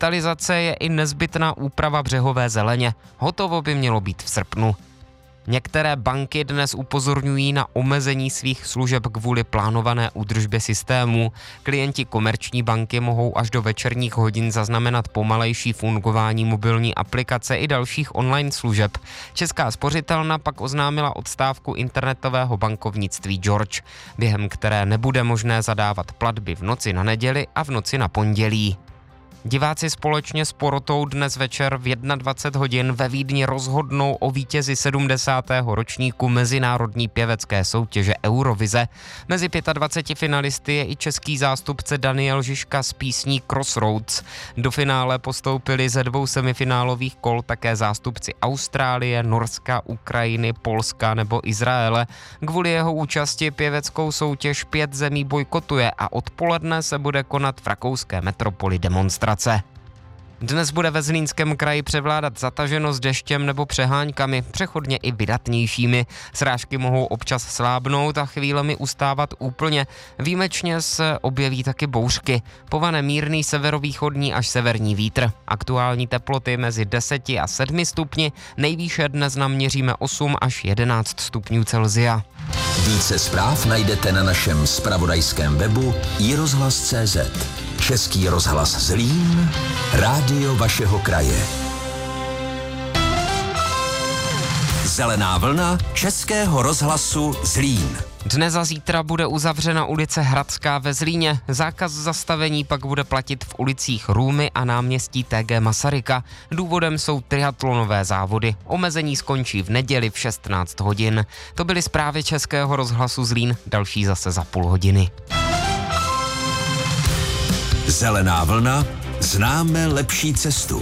digitalizace je i nezbytná úprava břehové zeleně. Hotovo by mělo být v srpnu. Některé banky dnes upozorňují na omezení svých služeb kvůli plánované údržbě systému. Klienti Komerční banky mohou až do večerních hodin zaznamenat pomalejší fungování mobilní aplikace i dalších online služeb. Česká spořitelna pak oznámila odstávku internetového bankovnictví George, během které nebude možné zadávat platby v noci na neděli a v noci na pondělí. Diváci společně s porotou dnes večer v 21 hodin ve Vídni rozhodnou o vítězi 70. ročníku mezinárodní pěvecké soutěže Eurovize. Mezi 25 finalisty je i český zástupce Daniel Žižka s písní Crossroads. Do finále postoupili ze 2 semifinálových kol také zástupci Austrálie, Norska, Ukrajiny, Polska nebo Izraele. Kvůli jeho účasti pěveckou soutěž 5 zemí bojkotuje a odpoledne se bude konat v rakouské metropoli demonstrace. Dnes bude ve Zlínském kraji převládat zataženost deštěm nebo přeháňkami, přechodně i vydatnějšími. Srážky mohou občas slábnout a chvílemi ustávat úplně. Výjimečně se objeví taky bouřky. Povane mírný severovýchodní až severní vítr. Aktuální teploty mezi 10 a 7 stupni, nejvýše dnes naměříme 8 až 11 stupňů Celsia. Více zpráv najdete na našem zpravodajském webu iRozhlas.cz. Český rozhlas Zlín, rádio vašeho kraje. Zelená vlna Českého rozhlasu Zlín. Dnes a zítra bude uzavřena ulice Hradská ve Zlíně. Zákaz zastavení pak bude platit v ulicích Růmy a náměstí TG Masaryka. Důvodem jsou triatlonové závody. Omezení skončí v neděli v 16 hodin. To byly zprávy Českého rozhlasu Zlín, další zase za půl hodiny. Zelená vlna, známe lepší cestu.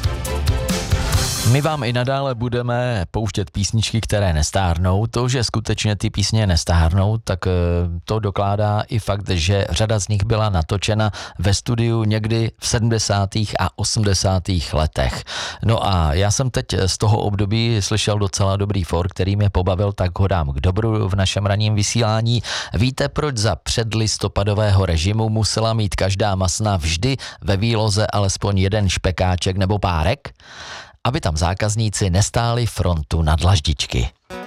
My vám i nadále budeme pouštět písničky, které nestárnou. To, že skutečně ty písně nestárnou, tak to dokládá i fakt, že řada z nich byla natočena ve studiu někdy v 70. a 80. letech. No a já jsem teď z toho období slyšel docela dobrý for, který mě pobavil, tak ho dám k dobru v našem ranním vysílání. Víte, proč za předlistopadového režimu musela mít každá masna vždy ve výloze alespoň jeden špekáček nebo párek? Aby tam zákazníci nestáli frontu na dlaždičky.